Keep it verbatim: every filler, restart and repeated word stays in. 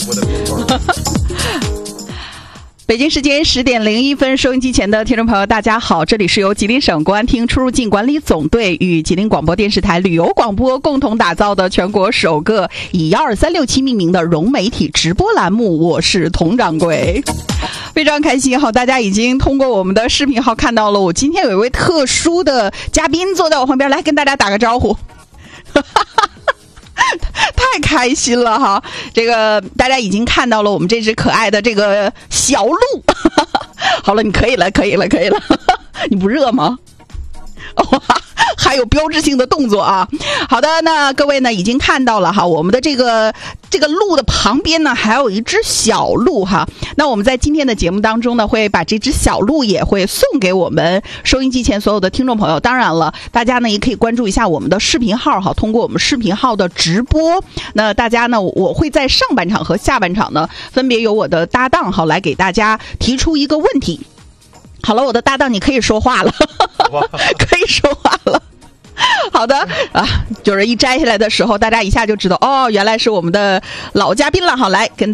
北京时间十点零一分，收音机前的听众朋友，大家好，这里是由吉林省公安厅出入境管理总队与吉林广播电视台旅游广播共同打造的全国首个以一二三六七命名的融媒体直播栏目，我是佟掌柜。非常开心，好，大家已经通过我们的视频号看到了，我今天有一位特殊的嘉宾坐在我旁边，来跟大家打个招呼。太开心了哈！这个大家已经看到了我们这只可爱的这个小鹿。好了，你可以了，可以了，可以了。你不热吗？哇，还有标志性的动作啊！好的，那各位呢已经看到了哈，我们的这个这个鹿的旁边呢还有一只小鹿哈。那我们在今天的节目当中呢，会把这只小鹿也会送给我们收音机前所有的听众朋友。当然了，大家呢也可以关注一下我们的视频号哈，通过我们视频号的直播，那大家呢我会在上半场和下半场呢分别由我的搭档哈来给大家提出一个问题。好了，我的搭档你可以说话了。可以说话了。好的啊，就是一摘下来的时候，大家一下就知道哦，原来是我们的老嘉宾了。好，来跟